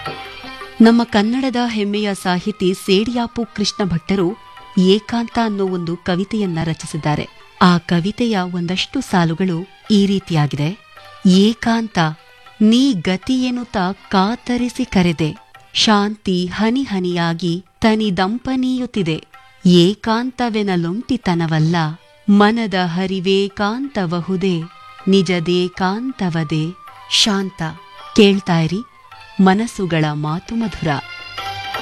ನಮ್ಮ ಕನ್ನಡದ ಹೆಮ್ಮೆಯ ಸಾಹಿತಿ ಸೇಡಿಯಾಪು ಕೃಷ್ಣ ಭಟ್ಟರು ಏಕಾಂತ ಅನ್ನೋ ಒಂದು ಕವಿತೆಯನ್ನ ರಚಿಸಿದ್ದಾರೆ. ಆ ಕವಿತೆಯ ಒಂದಷ್ಟು ಸಾಲುಗಳು ಈ ರೀತಿಯಾಗಿದೆ. ಏಕಾಂತ ನೀ ಗತಿಯೆನುತ ಕಾತರಿಸಿ ಕರೆದೆ, ಶಾಂತಿ ಹನಿ ಹನಿಯಾಗಿ ತನಿದಂಪನೀಯುತ್ತಿದೆ. ಏಕಾಂತವೆನಲೊಂಟಿತನವಲ್ಲ, ಮನದ ಹರಿವೇಕಾಂತಬಹುದೇ, ನಿಜದೇಕಾಂತವದೆ ಶಾಂತ. ಕೇಳ್ತಾ ಇರಿ ಮನಸ್ಸುಗಳ ಮಾತು ಮಧುರ.